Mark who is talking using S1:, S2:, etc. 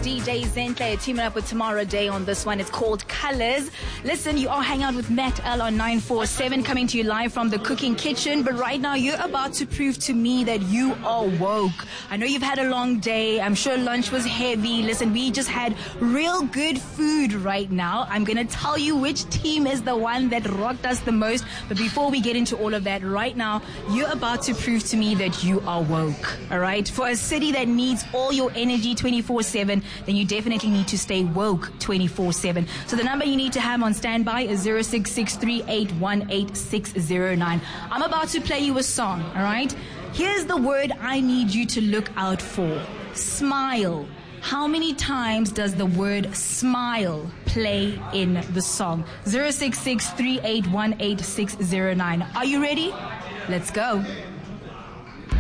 S1: DJ Zentle teaming up with Tamara Day on this one. It's called Colors. Listen, you are hanging out with Matt L on 947, coming to you live from the cooking kitchen. But right now, you're about to prove to me that you are woke. I know you've had a long day. I'm sure lunch was heavy. Listen, we just had real good food right now. I'm going to tell you which team is the one that rocked us the most. But before we get into all of that, right now, you're about to prove to me that you are woke. All right? For a city that needs all your energy 24/7, then you definitely need to stay woke 24/7. So the number you need to have on standby is 0663818609. I'm about to play you a song, all right? Here's the word I need you to look out for. Smile. How many times does the word smile play in the song? 0663818609. Are you ready? Let's go.